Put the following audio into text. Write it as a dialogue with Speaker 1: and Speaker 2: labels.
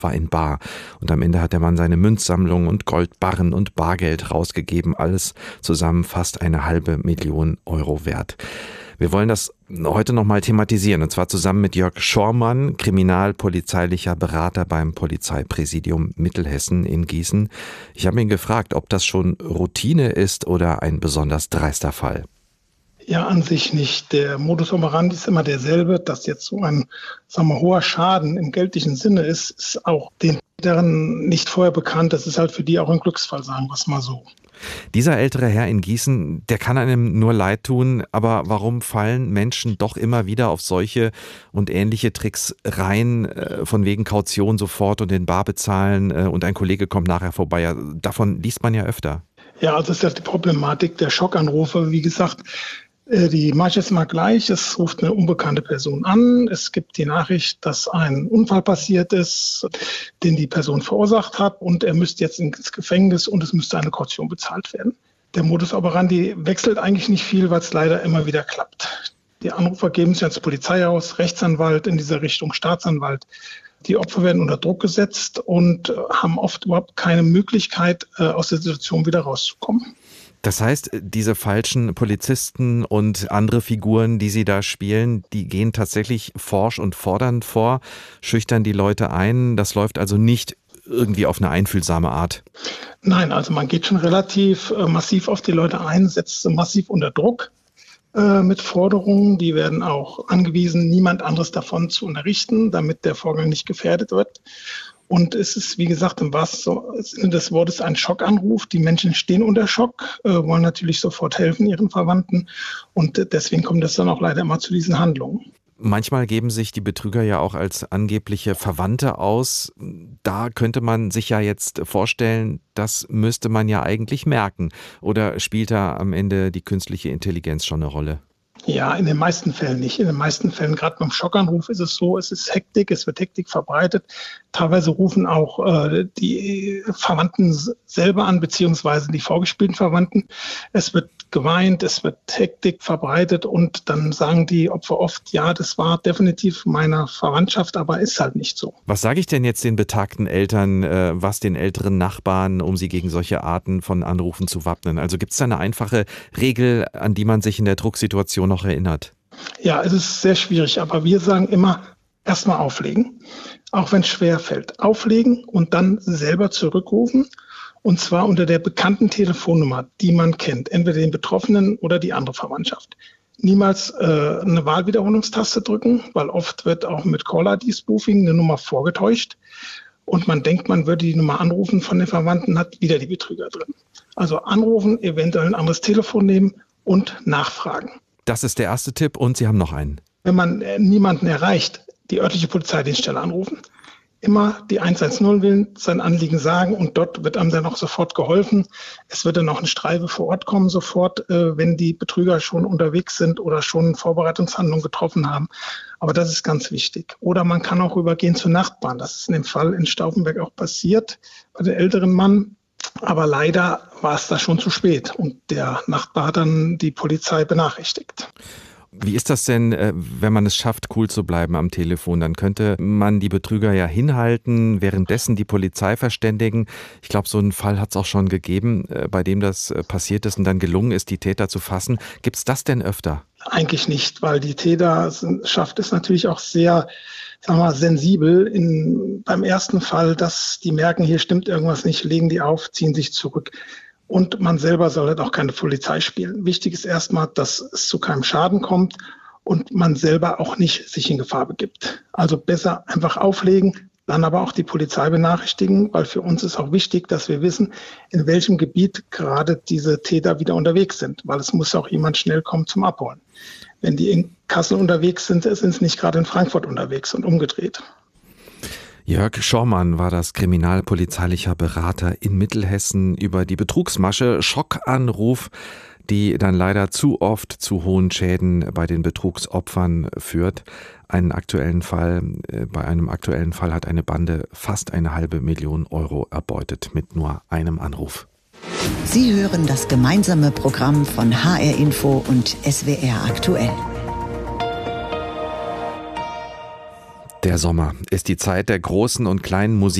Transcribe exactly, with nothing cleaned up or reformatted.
Speaker 1: war in bar. Und am Ende hat der Mann seine Münzsammlung und Goldbarren und Bargeld rausgegeben. Alles zusammen fast eine halbe Million Euro wert. Wir wollen das heute nochmal thematisieren, und zwar zusammen mit Jörg Schormann, kriminalpolizeilicher Berater beim Polizeipräsidium Mittelhessen in Gießen. Ich habe ihn gefragt, ob das schon Routine ist oder ein besonders dreister Fall.
Speaker 2: Ja, an sich nicht. Der Modus operandi ist immer derselbe. Dass jetzt so ein, sagen wir, hoher Schaden im geldlichen Sinne ist, ist auch den Tätern nicht vorher bekannt. Das ist halt für die auch ein Glücksfall, sagen wir es mal so.
Speaker 1: Dieser ältere Herr in Gießen, der kann einem nur leid tun, aber warum fallen Menschen doch immer wieder auf solche und ähnliche Tricks rein, von wegen Kaution sofort und in bar bezahlen und ein Kollege kommt nachher vorbei? Davon liest man ja öfter.
Speaker 2: Ja, also das ist ja die Problematik der Schockanrufe. Wie gesagt, die mache ich jetzt mal gleich. Es ruft eine unbekannte Person an. Es gibt die Nachricht, dass ein Unfall passiert ist, den die Person verursacht hat, und er müsste jetzt ins Gefängnis und es müsste eine Kaution bezahlt werden. Der Modus operandi wechselt eigentlich nicht viel, weil es leider immer wieder klappt. Die Anrufer geben sich als Polizei aus, Rechtsanwalt in dieser Richtung, Staatsanwalt. Die Opfer werden unter Druck gesetzt und haben oft überhaupt keine Möglichkeit, aus der Situation wieder rauszukommen.
Speaker 1: Das heißt, diese falschen Polizisten und andere Figuren, die Sie da spielen, die gehen tatsächlich forsch und fordernd vor, schüchtern die Leute ein. Das läuft also nicht irgendwie auf eine einfühlsame Art.
Speaker 2: Nein, also man geht schon relativ äh, massiv auf die Leute ein, setzt sie massiv unter Druck äh, mit Forderungen. Die werden auch angewiesen, niemand anderes davon zu unterrichten, damit der Vorgang nicht gefährdet wird. Und es ist, wie gesagt, im wahrsten Sinne des Wortes ein Schockanruf. Die Menschen stehen unter Schock, äh, wollen natürlich sofort helfen ihren Verwandten. Und deswegen kommt es dann auch leider immer zu diesen Handlungen.
Speaker 1: Manchmal geben sich die Betrüger ja auch als angebliche Verwandte aus. Da könnte man sich ja jetzt vorstellen, das müsste man ja eigentlich merken. Oder spielt da am Ende die künstliche Intelligenz schon eine Rolle?
Speaker 2: Ja, in den meisten Fällen nicht. In den meisten Fällen, gerade beim Schockanruf, ist es so, es ist Hektik, es wird Hektik verbreitet. Teilweise rufen auch äh, die Verwandten selber an, beziehungsweise die vorgespielten Verwandten. Es wird geweint, es wird Hektik verbreitet und dann sagen die Opfer oft, ja, das war definitiv meiner Verwandtschaft, aber ist halt nicht so.
Speaker 1: Was sage ich denn jetzt den betagten Eltern, äh, was den älteren Nachbarn, um sie gegen solche Arten von Anrufen zu wappnen? Also gibt es da eine einfache Regel, an die man sich in der Drucksituation noch erinnert?
Speaker 2: Ja, es ist sehr schwierig, aber wir sagen immer, erstmal auflegen, auch wenn es schwer fällt. Auflegen und dann selber zurückrufen, und zwar unter der bekannten Telefonnummer, die man kennt, entweder den Betroffenen oder die andere Verwandtschaft. Niemals äh, eine Wahlwiederholungstaste drücken, weil oft wird auch mit Caller-I D-Spoofing eine Nummer vorgetäuscht und man denkt, man würde die Nummer anrufen von den Verwandten, hat wieder die Betrüger drin. Also anrufen, eventuell ein anderes Telefon nehmen und nachfragen.
Speaker 1: Das ist der erste Tipp und Sie haben noch einen.
Speaker 2: Wenn man äh, niemanden erreicht, die örtliche Polizeidienststelle anrufen. Immer die eins eins null wählen, sein Anliegen sagen und dort wird einem dann auch sofort geholfen. Es wird dann auch eine Streife vor Ort kommen sofort, äh, wenn die Betrüger schon unterwegs sind oder schon Vorbereitungshandlungen getroffen haben. Aber das ist ganz wichtig. Oder man kann auch übergehen zu Nachbarn. Das ist in dem Fall in Stauffenberg auch passiert bei dem älteren Mann. Aber leider war es da schon zu spät und der Nachbar hat dann die Polizei benachrichtigt.
Speaker 1: Wie ist das denn, wenn man es schafft, cool zu bleiben am Telefon? Dann könnte man die Betrüger ja hinhalten, währenddessen die Polizei verständigen. Ich glaube, so einen Fall hat es auch schon gegeben, bei dem das passiert ist und dann gelungen ist, die Täter zu fassen. Gibt es das denn öfter?
Speaker 2: Eigentlich nicht, weil die Täter sind, schafft es natürlich auch sehr, sagen wir mal, sensibel in, beim ersten Fall, dass die merken, hier stimmt irgendwas nicht, legen die auf, ziehen sich zurück. Und man selber soll halt auch keine Polizei spielen. Wichtig ist erstmal, dass es zu keinem Schaden kommt und man selber auch nicht sich in Gefahr begibt. Also besser einfach auflegen, dann aber auch die Polizei benachrichtigen, weil für uns ist auch wichtig, dass wir wissen, in welchem Gebiet gerade diese Täter wieder unterwegs sind, weil es muss auch jemand schnell kommen zum Abholen. Wenn die in Kassel unterwegs sind, sind sie nicht gerade in Frankfurt unterwegs und umgedreht.
Speaker 1: Jörg Schormann war das kriminalpolizeilicher Berater in Mittelhessen über die Betrugsmasche Schockanruf, die dann leider zu oft zu hohen Schäden bei den Betrugsopfern führt. Einen aktuellen Fall, bei einem aktuellen Fall hat eine Bande fast eine halbe Million Euro erbeutet mit nur einem Anruf.
Speaker 3: Sie hören das gemeinsame Programm von H R Info und S W R aktuell.
Speaker 1: Der Sommer ist die Zeit der großen und kleinen Musik.